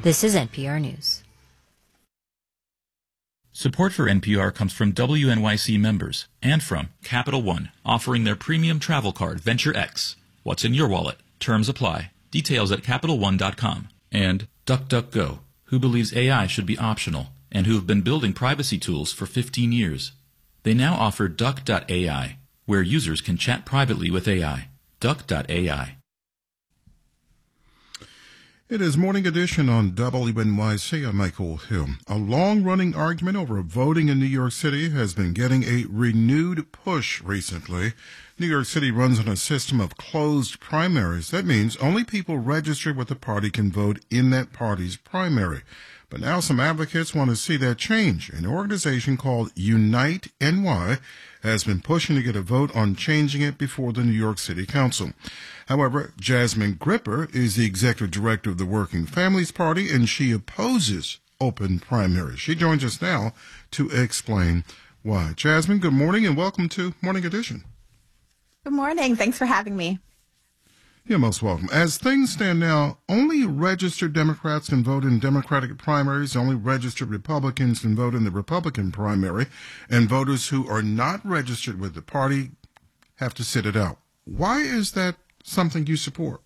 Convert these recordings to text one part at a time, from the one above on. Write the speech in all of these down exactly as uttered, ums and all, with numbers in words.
This is N P R News. Support for N P R comes from W N Y C members and from Capital One, offering their premium travel card, Venture X. What's in your wallet? Terms apply. Details at Capital One dot com. And DuckDuckGo, who believes A I should be optional and who have been building privacy tools for fifteen years. They now offer Duck dot A I, where users can chat privately with A I. Duck dot A I. It is Morning Edition on W N Y C. I'm Michael Hill. A long-running argument over voting in New York City has been getting a renewed push recently. New York City runs on a system of closed primaries. That means only people registered with the party can vote in that party's primary. But now some advocates want to see that change. An organization called Unite N Y has been pushing to get a vote on changing it before the New York City Council. However, Jasmine Gripper is the executive director of the Working Families Party, and she opposes open primaries. She joins us now to explain why. Jasmine, good morning and welcome to Morning Edition. Good morning. Thanks for having me. You're most welcome. As things stand now, only registered Democrats can vote in Democratic primaries. Only registered Republicans can vote in the Republican primary. And voters who are not registered with the party have to sit it out. Why is that something you support?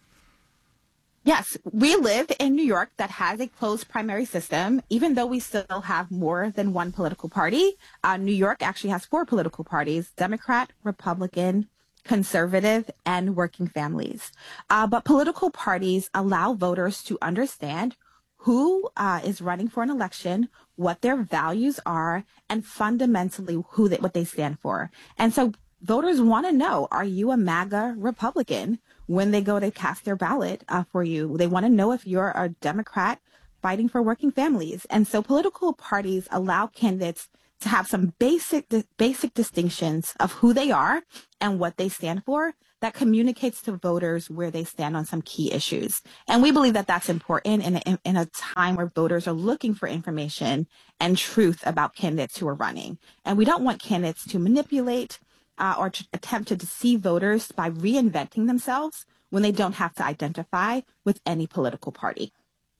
Yes, we live in New York that has a closed primary system, even though we still have more than one political party. Uh, New York actually has four political parties: Democrat, Republican, Conservative, and Working Families. Uh, but political parties allow voters to understand who uh, is running for an election, what their values are, and fundamentally who they, what they stand for. And so voters want to know, are you a MAGA Republican when they go to cast their ballot uh, for you? They want to know if you're a Democrat fighting for working families. And so political parties allow candidates to have some basic basic distinctions of who they are and what they stand for that communicates to voters where they stand on some key issues. And we believe that that's important in a, in a time where voters are looking for information and truth about candidates who are running. And we don't want candidates to manipulate uh, or to attempt to deceive voters by reinventing themselves when they don't have to identify with any political party.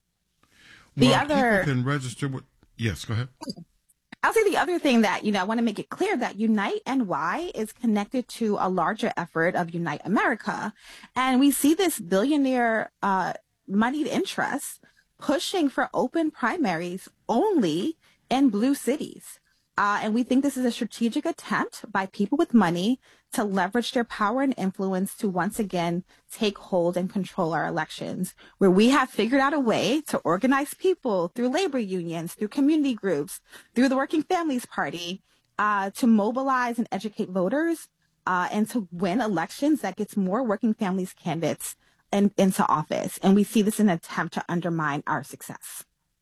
The well, other people can register with. Yes, go ahead. I'll say the other thing that, you know, I want to make it clear that Unite N Y is connected to a larger effort of Unite America. And we see this billionaire uh, moneyed interest pushing for open primaries only in blue cities. Uh, and we think this is a strategic attempt by people with money to leverage their power and influence to once again take hold and control our elections, where we have figured out a way to organize people through labor unions, through community groups, through the Working Families Party, uh, to mobilize and educate voters uh, and to win elections that gets more working families candidates in, into office. And we see this in an attempt to undermine our success.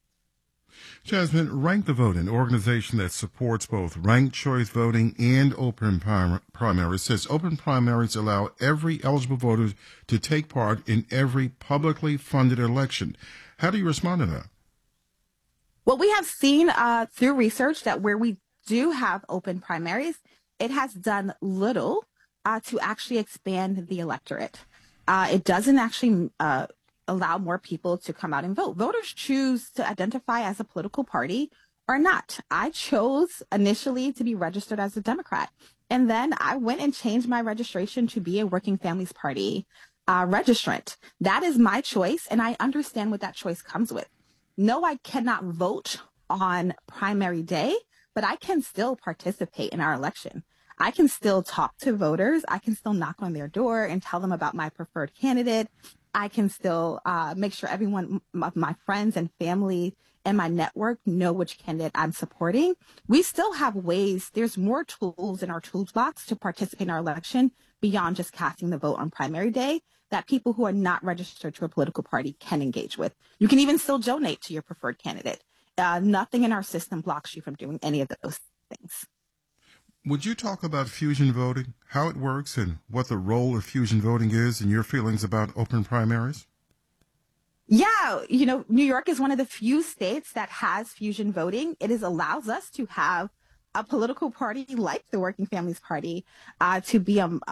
Jasmine, Rank the Vote, an organization that supports both ranked choice voting and open prim- primaries, says open primaries allow every eligible voter to take part in every publicly funded election. How do you respond to that? Well, we have seen uh, through research that where we do have open primaries, it has done little uh, to actually expand the electorate. Uh, it doesn't actually uh, allow more people to come out and vote. Voters choose to identify as a political party or not. I chose initially to be registered as a Democrat, and then I went and changed my registration to be a Working Families Party uh, registrant. That is my choice, and I understand what that choice comes with. No, I cannot vote on primary day, but I can still participate in our election. I can still talk to voters. I can still knock on their door and tell them about my preferred candidate. I can still uh, make sure everyone of my friends and family and my network know which candidate I'm supporting. We still have ways, there's more tools in our toolbox to participate in our election beyond just casting the vote on primary day that people who are not registered to a political party can engage with. You can even still donate to your preferred candidate. Uh, nothing in our system blocks you from doing any of those things. Would you talk about fusion voting, how it works, and what the role of fusion voting is, and your feelings about open primaries? Yeah, you know, New York is one of the few states that has fusion voting. It is allows us to have a political party like the Working Families Party uh, to be a, a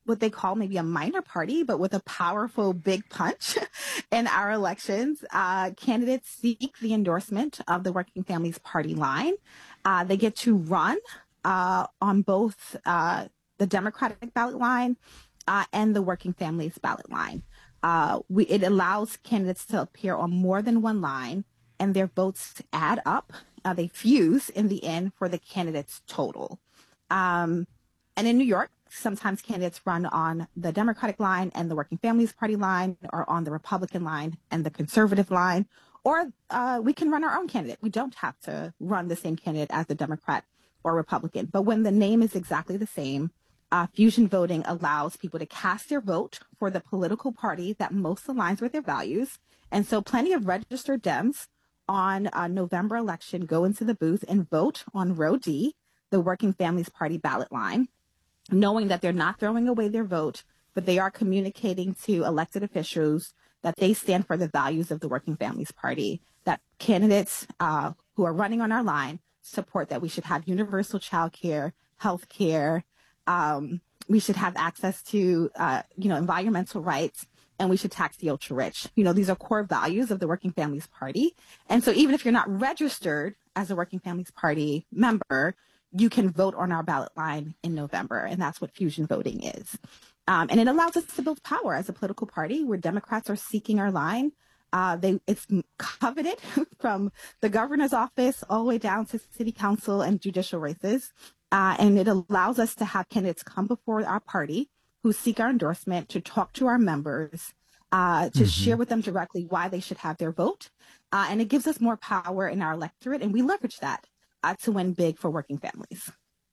what they call maybe a minor party, but with a powerful big punch in our elections. Uh, candidates seek the endorsement of the Working Families Party line. Uh, they get to run uh, on both uh, the Democratic ballot line uh, and the Working Families ballot line. Uh, we, it allows candidates to appear on more than one line, and their votes add up. Uh, they fuse in the end for the candidate's total. Um, and in New York, sometimes candidates run on the Democratic line and the Working Families Party line, or on the Republican line and the conservative line, or uh, we can run our own candidate. We don't have to run the same candidate as the Democrat or Republican. But when the name is exactly the same, uh, fusion voting allows people to cast their vote for the political party that most aligns with their values. And so plenty of registered Dems on a November election go into the booth and vote on row D, the Working Families Party ballot line, knowing that they're not throwing away their vote, but they are communicating to elected officials that they stand for the values of the Working Families Party, that candidates uh, who are running on our line support that we should have universal child care, health care, um, we should have access to, uh, you know, environmental rights, and we should tax the ultra rich. You know, these are core values of the Working Families Party. And so even if you're not registered as a Working Families Party member, you can vote on our ballot line in November. And that's what fusion voting is. Um, and it allows us to build power as a political party where Democrats are seeking our line. Uh, they, it's coveted from the governor's office all the way down to city council and judicial races. Uh, and it allows us to have candidates come before our party who seek our endorsement to talk to our members, uh, to mm-hmm. share with them directly why they should have their vote. Uh, and it gives us more power in our electorate, and we leverage that uh, to win big for working families.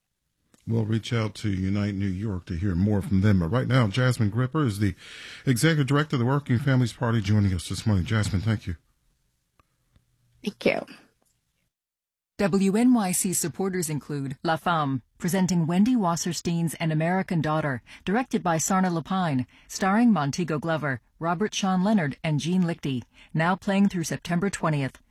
We'll reach out to Unite New York to hear more from them. But right now, Jasmine Gripper is the Executive Director of the Working Families Party, joining us this morning. Jasmine, thank you. Thank you. W N Y C supporters include La Femme, presenting Wendy Wasserstein's An American Daughter, directed by Sarna Lapine, starring Montego Glover, Robert Sean Leonard, and Jean Lichty, now playing through September twentieth.